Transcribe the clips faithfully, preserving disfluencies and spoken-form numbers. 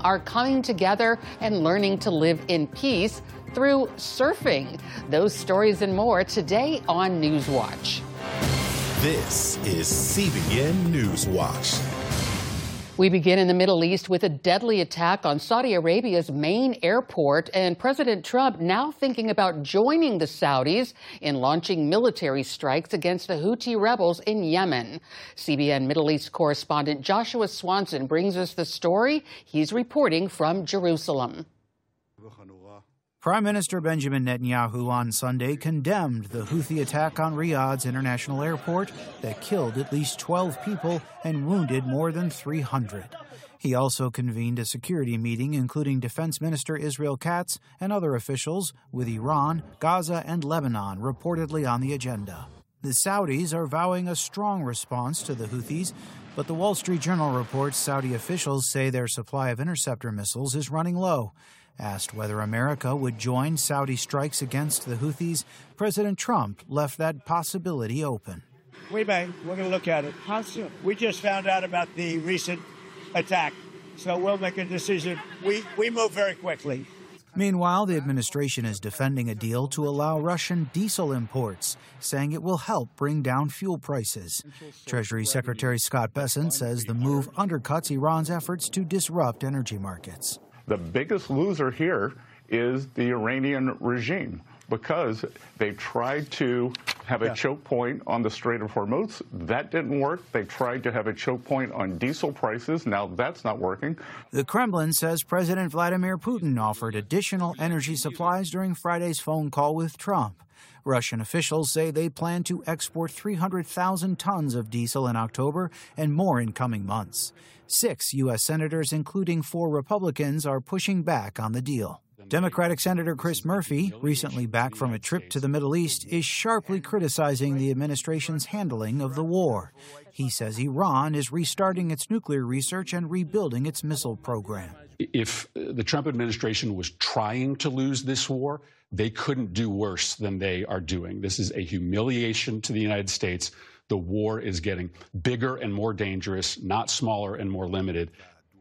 are coming together and learning to live in peace through surfing. Those stories and more today on Newswatch. This is C B N Newswatch. We begin in the Middle East with a deadly attack on Saudi Arabia's main airport, and President Trump now thinking about joining the Saudis in launching military strikes against the Houthi rebels in Yemen. C B N Middle East correspondent Joshua Swanson brings us the story. He's reporting from Jerusalem. Prime Minister Benjamin Netanyahu on Sunday condemned the Houthi attack on Riyadh's international airport that killed at least twelve people and wounded more than three hundred. He also convened a security meeting including Defense Minister Israel Katz and other officials, with Iran, Gaza, and Lebanon reportedly on the agenda. The Saudis are vowing a strong response to the Houthis, but the Wall Street Journal reports Saudi officials say their supply of interceptor missiles is running low. Asked whether America would join Saudi strikes against the Houthis, President Trump left that possibility open. We may. We're going to look at it. How soon? We just found out about the recent attack, so we'll make a decision. We, we move very quickly. Meanwhile, the administration is defending a deal to allow Russian diesel imports, saying it will help bring down fuel prices. Treasury Secretary Scott Bessent says the move undercuts Iran's efforts to disrupt energy markets. The biggest loser here is the Iranian regime, because they tried to have a yeah. choke point on the Strait of Hormuz. That didn't work. They tried to have a choke point on diesel prices. Now that's not working. The Kremlin says President Vladimir Putin offered additional energy supplies during Friday's phone call with Trump. Russian officials say they plan to export three hundred thousand tons of diesel in October and more in coming months. Six U S senators, including four Republicans, are pushing back on the deal. Democratic Senator Chris Murphy, recently back from a trip to the Middle East, is sharply criticizing the administration's handling of the war. He says Iran is restarting its nuclear research and rebuilding its missile program. If the Trump administration was trying to lose this war, they couldn't do worse than they are doing. This is a humiliation to the United States. The war is getting bigger and more dangerous, not smaller and more limited.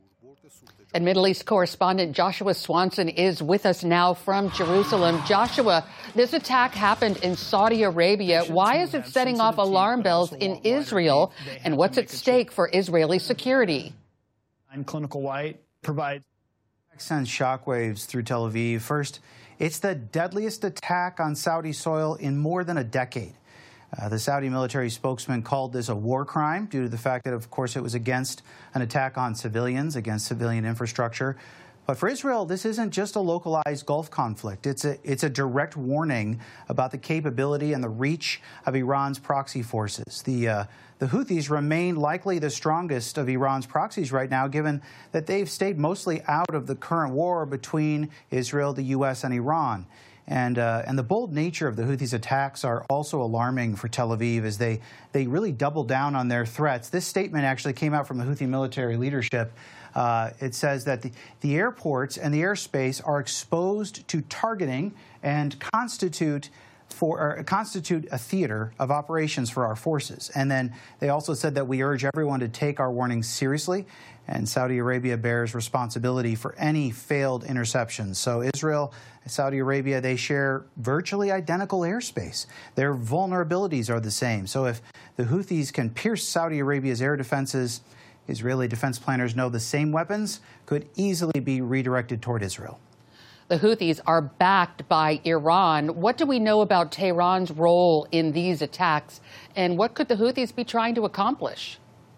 And Middle East correspondent Joshua Swanson is with us now from Jerusalem. Joshua, this attack happened in Saudi Arabia. Why is it setting off alarm bells in Israel? And what's at stake for Israeli security? Clinical White provide sends shockwaves through Tel Aviv. First, it's the deadliest attack on Saudi soil in more than a decade. Uh, the Saudi military spokesman called this a war crime due to the fact that, of course, it was against an attack on civilians, against civilian infrastructure. But for Israel, this isn't just a localized Gulf conflict. It's a, it's a direct warning about the capability and the reach of Iran's proxy forces. The, uh, the Houthis remain likely the strongest of Iran's proxies right now, given that they've stayed mostly out of the current war between Israel, the U S, and Iran. And, uh, and the bold nature of the Houthis' attacks are also alarming for Tel Aviv as they, they really double down on their threats. This statement actually came out from the Houthi military leadership. Uh, it says that the, the airports and the airspace are exposed to targeting and constitute for or constitute a theater of operations for our forces. And then they also said that we urge everyone to take our warnings seriously, and Saudi Arabia bears responsibility for any failed interceptions. So Israel, Saudi Arabia, they share virtually identical airspace. Their vulnerabilities are the same. So if the Houthis can pierce Saudi Arabia's air defenses, Israeli defense planners know the same weapons could easily be redirected toward Israel. The Houthis are backed by Iran. What do we know about Tehran's role in these attacks, and what could the Houthis be trying to accomplish?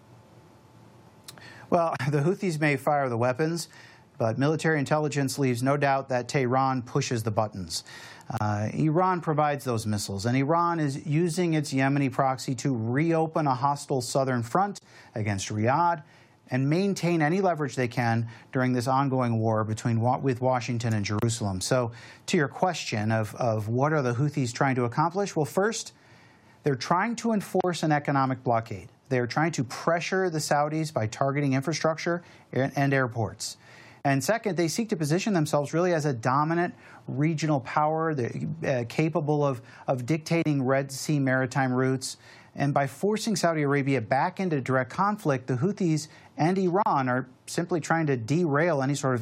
Well, the Houthis may fire the weapons, but military intelligence leaves no doubt that Tehran pushes the buttons. Uh, Iran provides those missiles, and Iran is using its Yemeni proxy to reopen a hostile southern front against Riyadh and maintain any leverage they can during this ongoing war between with Washington and Jerusalem. So to your question of, of what are the Houthis trying to accomplish? Well, first, they're trying to enforce an economic blockade. They're trying to pressure the Saudis by targeting infrastructure and airports. And second, they seek to position themselves really as a dominant regional power. They're uh, capable of, of dictating Red Sea maritime routes. And by forcing Saudi Arabia back into direct conflict, the Houthis and Iran are simply trying to derail any sort of